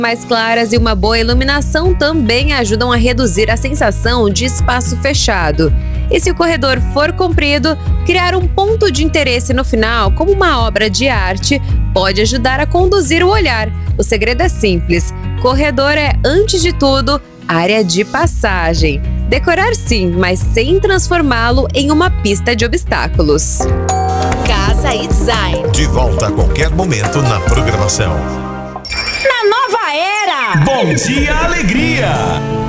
mais claras e uma boa iluminação também ajudam a reduzir a sensação de espaço fechado. E se o corredor for comprido, criar um ponto de interesse no final, como uma obra de arte, pode ajudar a conduzir o olhar. O segredo é simples: corredor é, antes de tudo, área de passagem. Decorar sim, mas sem transformá-lo em uma pista de obstáculos. Casa e Design. De volta a qualquer momento na programação. Na nova era! Bom dia, alegria!